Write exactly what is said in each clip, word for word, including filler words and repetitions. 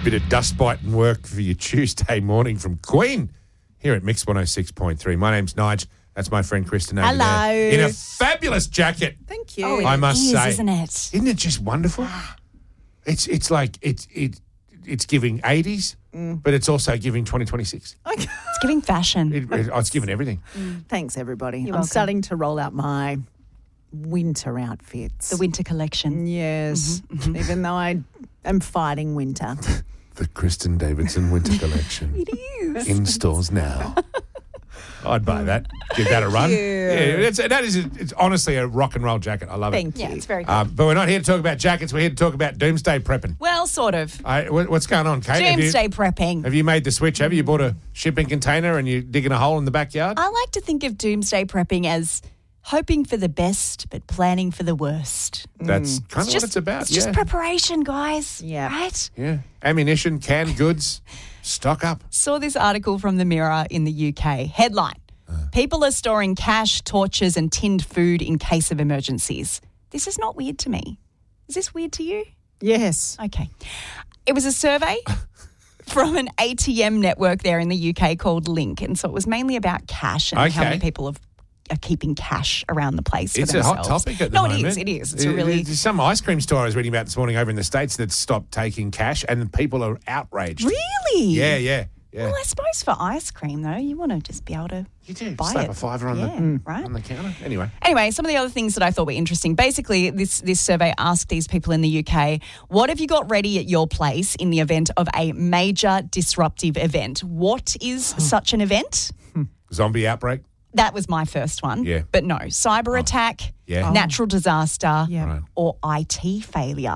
Bit of dust bite and work for your Tuesday morning from Queen here at Mix one oh six point three. My name's Nige. That's my friend Kristen over Hello. there. In a fabulous jacket. Thank you. Oh, I must is, say. Isn't it? Isn't it just wonderful? It's it's like it's it it's giving eighties, Mm. but it's also giving twenty twenty-six. Okay. It's giving fashion. It, it, oh, it's giving everything. Thanks, everybody. I'm welcome. starting to roll out my winter outfits. The winter collection. Yes, even though I am fighting winter. The Kristen Davidson Winter Collection. It is. In stores now. I'd buy that. Give that a run. you. Yeah, it's, that is it's honestly a rock and roll jacket. I love Thank it. Yeah, you. it's very cool. Um, but we're not here to talk about jackets. We're here to talk about doomsday prepping. well, sort of. I, what- what's going on, Kate? Have you- Doomsday prepping. Have you made the switch? Have you bought a shipping container and you're digging a hole in the backyard? I like to think of doomsday prepping as hoping for the best but planning for the worst. That's kind of what just, it's about. It's yeah. just preparation, guys. Yeah. Right? yeah. Ammunition, canned goods, stock up. Saw this article from the Mirror in the U K. Headline: People are storing cash, torches, and tinned food in case of emergencies. This is not weird to me. Is this weird to you? Yes. Okay. It was a survey from an A T M network there in the U K called Link. And so it was mainly about cash and how Okay. many people have, are keeping cash around the place for It's a hot themselves. topic at the no, moment. it is. It is. It's a really... There's some ice cream store I was reading about this morning over in the States that stopped taking cash and people are outraged. Really? Yeah, yeah, yeah. Well, I suppose for ice cream, though, you want to just be able to you do. buy Slap it. a fiver on, Yeah, the, right? on the counter. Anyway. Anyway, some of the other things that I thought were interesting. Basically, this, this survey asked these people in the U K, what have you got ready at your place in the event of a major disruptive event? What is such an event? Zombie outbreak. That was my first one. Yeah. But no, cyber attack, Yeah. natural disaster, Yeah. Right. or I T failure.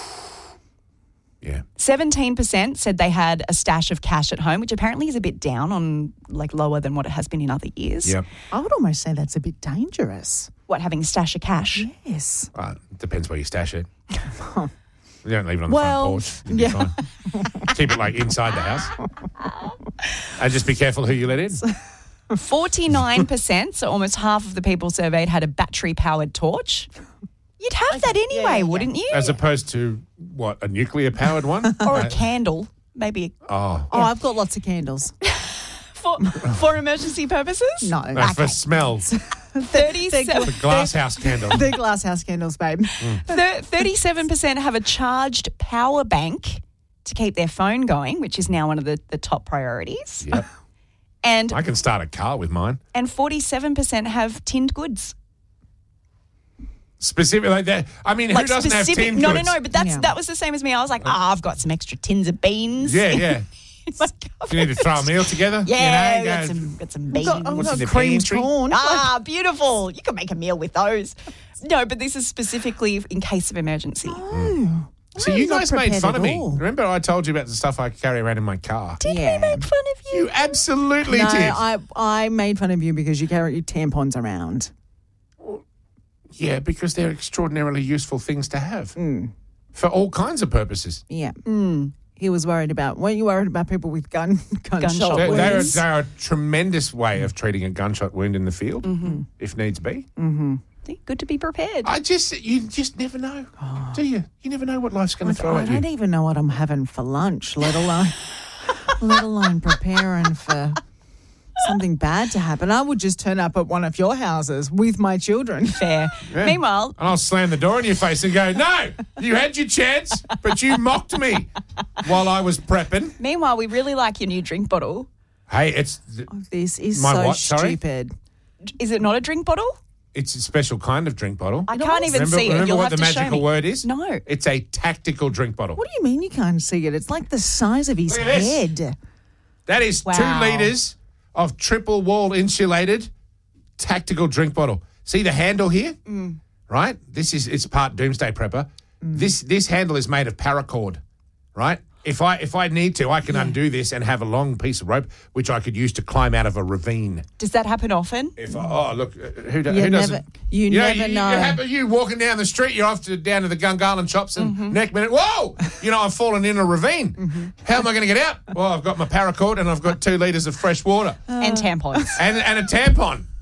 Yeah. seventeen percent said they had a stash of cash at home, which apparently is a bit down on, like, lower than what it has been in other years. Yep. I would almost say that's a bit dangerous. What, having a stash of cash? Yes. Uh, it depends where you stash it. You don't leave it on the Well, front porch. You'll be fine. Keep it like inside the house. And just be careful who you let in. forty-nine percent, so almost half of the people surveyed had a battery-powered torch. You'd have that anyway, yeah, yeah. wouldn't you? As opposed to, what, a nuclear powered one? or a Uh, candle, maybe Oh. Oh, I've got lots of candles. for for emergency purposes. No. No, for smells. thirty-seven The glass house candle. They're glass house candles, babe. thirty-seven percent have a charged power bank to keep their phone going, which is now one of the, the top priorities. Yep. And I can start a car with mine. and forty-seven percent have tinned goods. Specific like that. I mean, Like who doesn't have specific. tin No, goods? no, no. But that's Yeah. that was the same as me. I was like, ah, I've got some extra tins of beans. Yeah, yeah. in my If you need to throw a meal together, Yeah, you know, got go- some got some I've beans. got, I've What's got in the creamed pantry? corn. Ah, beautiful. You can make a meal with those. No, but this is specifically in case of emergency. Oh. So I'm you not guys made prepared fun at of me. all. Remember I told you about the stuff I carry around in my car? Did Yeah. we make fun of you? You absolutely No, did. I, I made fun of you because you carry your tampons around. Yeah, because they're extraordinarily useful things to have for all kinds of purposes. Yeah. He was worried about, weren't you worried about people with gun gunshot, Gunshot They're, they're, wounds? they're a tremendous way of treating a gunshot wound in the field, if needs be. See, good to be prepared. I just, you just never know, do you? You never know what life's going to throw I at you. don't even know what I'm having for lunch, let alone, let alone preparing for something bad to happen. I would just turn up at one of your houses with my children. Fair. Yeah. Meanwhile, And I'll slam the door in your face and go, no, you had your chance, but you mocked me while I was prepping. meanwhile, we really like your new drink bottle. Hey, it's This is My so what, sorry? stupid. Is it not a drink bottle? it's a special kind of drink bottle. I can't even remember see it. remember You'll what have the to show magical me. word is? No. It's a tactical drink bottle. What do you mean you can't see it? It's like the size of his Look at this. head. That is Wow. two litres of triple wall insulated tactical drink bottle. See the handle here? Mm. Right? This is it's part doomsday prepper. Mm. This this handle is made of paracord, right? If I if I need to, I can undo this and have a long piece of rope which I could use to climb out of a ravine. Does that happen often? If I, oh look, uh, who, do, You who doesn't? never- you know, never you, know. You, happen, you walking down the street, you're off to down to the Gungahlin shops and Mm-hmm. next minute, whoa! You know, I've fallen in a ravine. How am I going to get out? Well, I've got my paracord and I've got two litres of fresh water and tampons. and and a tampon.